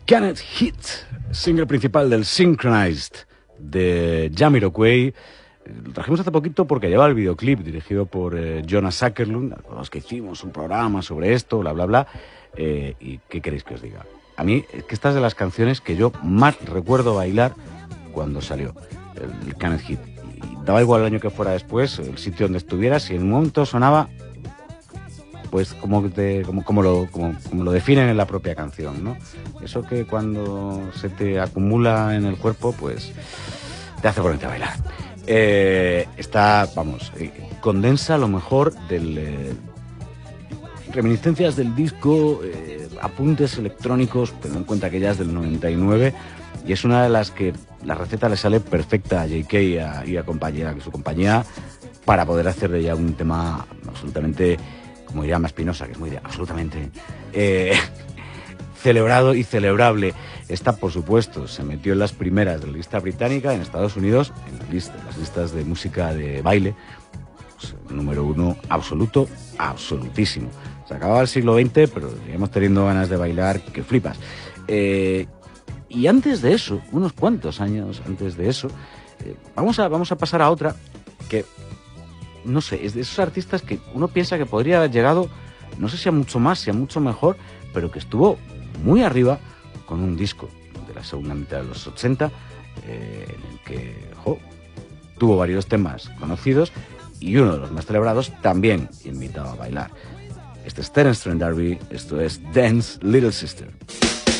Can't Hit, single principal del Synchronized de Jamiroquai. Lo trajimos hace poquito porque lleva el videoclip dirigido por Jonas Åkerlund, con los que hicimos un programa sobre esto, bla, bla, bla. ¿Y qué queréis que os diga? A mí es que esta es de las canciones que yo más recuerdo bailar cuando salió, el Can't Hit. Y daba igual el año que fuera después, el sitio donde estuviera, si en un momento sonaba, pues como lo definen en la propia canción, ¿no? Eso que cuando se te acumula en el cuerpo, pues te hace ponerte a bailar. Condensa lo mejor del reminiscencias del disco, apuntes electrónicos, teniendo en cuenta que ya es del 99, y es una de las que la receta le sale perfecta a JK y a su compañía, para poder hacer de ella un tema absolutamente, como diría Espinosa, que es muy de absolutamente celebrado y celebrable. Esta, por supuesto, se metió en las primeras de la lista británica, en Estados Unidos, en las listas de música de baile, pues, número 1 absoluto, absolutísimo. Se acababa el siglo XX, pero seguimos teniendo ganas de bailar que flipas. Y antes de eso, unos cuantos años antes de eso, vamos a pasar a otra que, no sé, es de esos artistas que uno piensa que podría haber llegado, no sé si a mucho más, si a mucho mejor, pero que estuvo muy arriba con un disco de la segunda mitad de los 80, en el que tuvo varios temas conocidos y uno de los más celebrados también invitaba a bailar. Este es Terence Trent D'Arby, esto es Dance Little Sister.